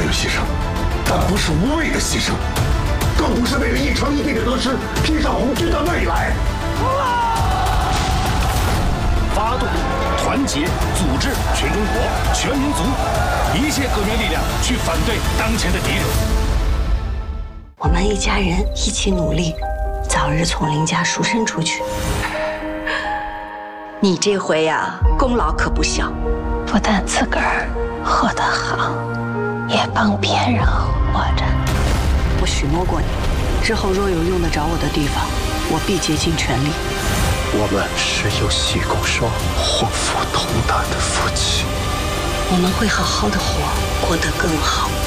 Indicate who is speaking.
Speaker 1: 了牺牲，但不是无谓的牺牲，更不是为了一城一地的得失拼上红军的未来。
Speaker 2: 发动、团结、组织全中国、全民族一切革命力量去反对当前的敌人。
Speaker 3: 我们一家人一起努力，早日从林家赎身出去。你这回呀，功劳可不小，
Speaker 4: 不但自个儿活得好，也帮别人活着。
Speaker 3: 我许诺过你，之后若有用得着我的地方，我必竭尽全力。
Speaker 1: 我们是有喜共双、祸福同担的夫妻。
Speaker 3: 我们会好好的活，过得更好。